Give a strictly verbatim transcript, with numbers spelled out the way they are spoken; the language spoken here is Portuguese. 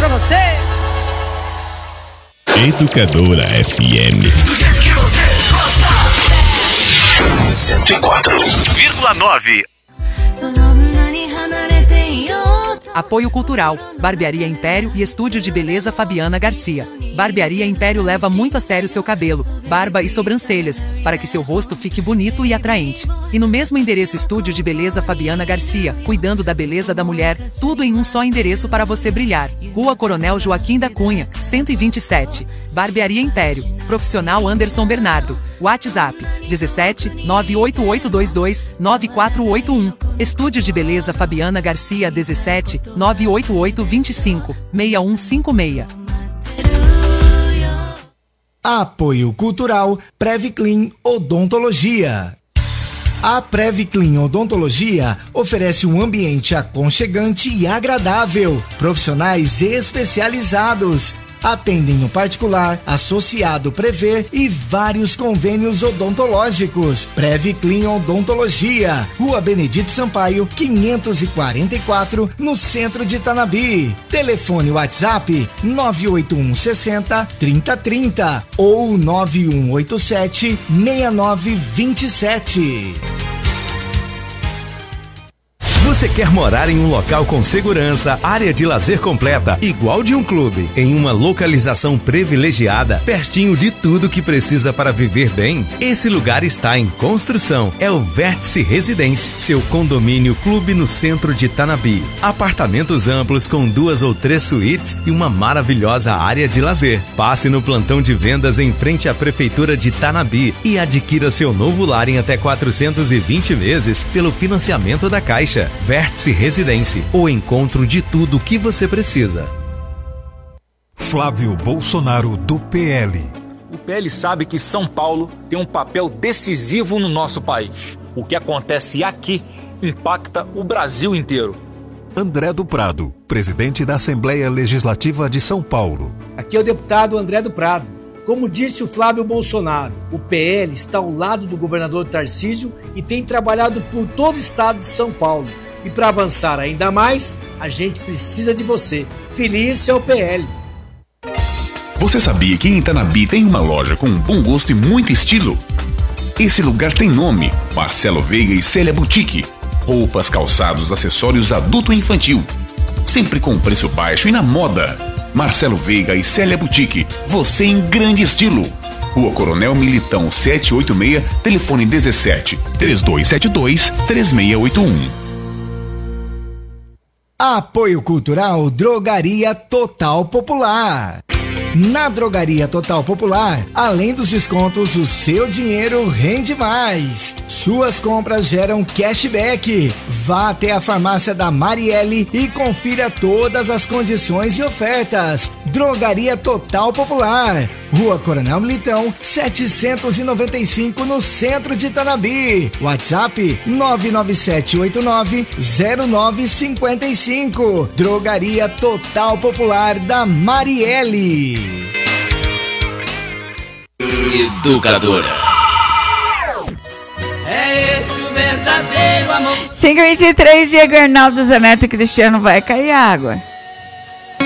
pra você. Educadora F M. Do jeito que você gosta. cento e quatro vírgula nove. Apoio Cultural, Barbearia Império e Estúdio de Beleza Fabiana Garcia. Barbearia Império leva muito a sério seu cabelo, barba e sobrancelhas, para que seu rosto fique bonito e atraente. E no mesmo endereço Estúdio de Beleza Fabiana Garcia, cuidando da beleza da mulher, tudo em um só endereço para você brilhar. Rua Coronel Joaquim da Cunha, cento e vinte e sete. Barbearia Império. Profissional Anderson Bernardo. WhatsApp, dezessete, nove oito oito dois dois, nove quatro oito um. Estúdio de Beleza Fabiana Garcia, dezessete, nove oito oito dois cinco, seis um cinco seis. Apoio Cultural Previclean Odontologia. A Previclean Odontologia oferece um ambiente aconchegante e agradável. Profissionais especializados atendem no particular, associado Prevê e vários convênios odontológicos. Previclean Odontologia, Rua Benedito Sampaio, quinhentos e quarenta e quatro, no centro de Tanabi. Telefone WhatsApp nove oito um sessenta, trinta trinta ou nove um oito sete, seis nove dois sete. Você quer morar em um local com segurança, área de lazer completa, igual de um clube, em uma localização privilegiada, pertinho de tudo que precisa para viver bem? Esse lugar está em construção. É o Vértice Residência, seu condomínio clube no centro de Tanabi. Apartamentos amplos com duas ou três suítes e uma maravilhosa área de lazer. Passe no plantão de vendas em frente à Prefeitura de Tanabi e adquira seu novo lar em até quatrocentos e vinte vezes pelo financiamento da Caixa. Vértice Residência, o encontro de tudo o que você precisa. Flávio Bolsonaro, do P L. O P L sabe que São Paulo tem um papel decisivo no nosso país. O que acontece aqui impacta o Brasil inteiro. André do Prado, presidente da Assembleia Legislativa de São Paulo. Aqui é o deputado André do Prado. Como disse o Flávio Bolsonaro, o P L está ao lado do governador Tarcísio e tem trabalhado por todo o estado de São Paulo. E para avançar ainda mais, a gente precisa de você. Filie-se ao P L. Você sabia que em Tanabi tem uma loja com um bom gosto e muito estilo? Esse lugar tem nome: Marcelo Veiga e Célia Boutique. Roupas, calçados, acessórios adulto e infantil. Sempre com preço baixo e na moda. Marcelo Veiga e Célia Boutique. Você em grande estilo. Rua Coronel Militão setecentos e oitenta e seis, telefone dezessete, trinta e dois setenta e dois, trinta e seis oitenta e um. Apoio Cultural Drogaria Total Popular. Na Drogaria Total Popular, além dos descontos, o seu dinheiro rende mais. Suas compras geram cashback. Vá até a farmácia da Marielle e confira todas as condições e ofertas. Drogaria Total Popular, Rua Coronel Militão, setecentos e noventa e cinco, no centro de Tanabi. WhatsApp nove nove sete oito nove, zero nove cinco cinco. Drogaria Total Popular da Marielle. Educadora. É esse o verdadeiro amor. cinquenta e três, Diego Arnaldo Zanetti Cristiano, vai cair água.